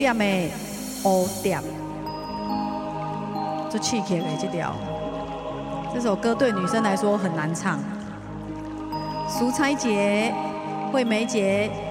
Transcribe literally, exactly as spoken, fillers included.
点的乌点，就气气的这条。这首歌对女生来说很难唱。苏彩杰、惠梅姐。